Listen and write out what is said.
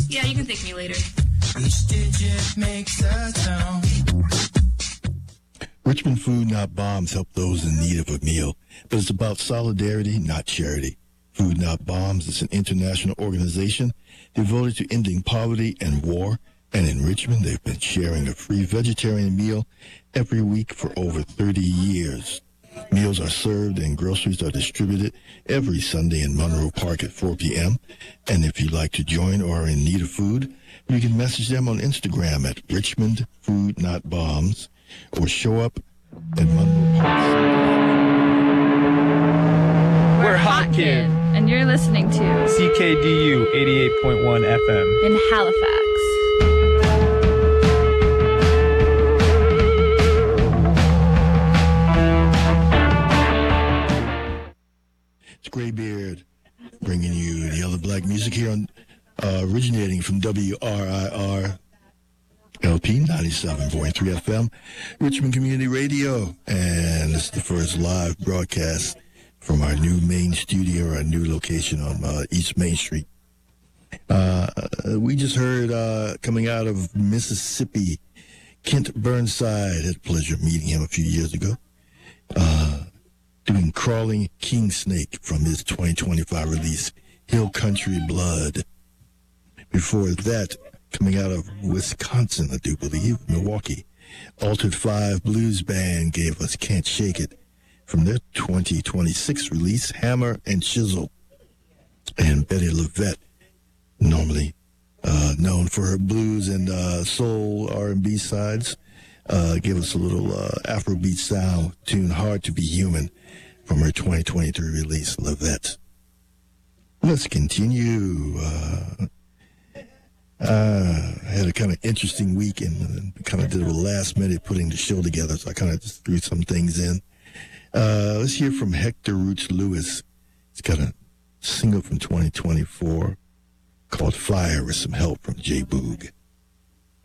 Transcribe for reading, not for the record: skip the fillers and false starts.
Yeah, you can thank me later. Each digit makes a tone. Richmond Food Not Bombs help those in need of a meal, but it's about solidarity, not charity. Food Not Bombs is an international organization devoted to ending poverty and war, and in Richmond they've been sharing a free vegetarian meal every week for over 30 years. Meals are served and groceries are distributed every Sunday in Monroe Park at 4 p.m. And if you'd like to join or are in need of food, you can message them on Instagram at Richmond Food Not Bombs or show up at Monroe Park. We're Hot Kid, and you're listening to CKDU 88.1 FM in Halifax. It's Graybeard bringing you the other black music here on originating from WRIR LP 97.3 FM, Richmond Community Radio, and this is the first live broadcast from our new main studio, our new location on East Main Street. We just heard coming out of Mississippi, Kent Burnside. Had the pleasure of meeting him a few years ago. Doing Crawling King Snake from his 2025 release, Hill Country Blood. Before that, coming out of Wisconsin, I do believe, Milwaukee, Altered 5 Blues Band gave us Can't Shake It from their 2026 release, Hammer and Chisel. And Betty LaVette, normally known for her blues and soul R&B sides, gave us a little Afrobeat sound tune, Hard to Be Human, from her 2023 release, LaVette. Let's continue. I had a kind of interesting week and kind of did a last minute putting the show together, so I kind of just threw some things in. Let's hear from Hector Roots Lewis. He's got a single from 2024 called Fire with some help from J. Boog.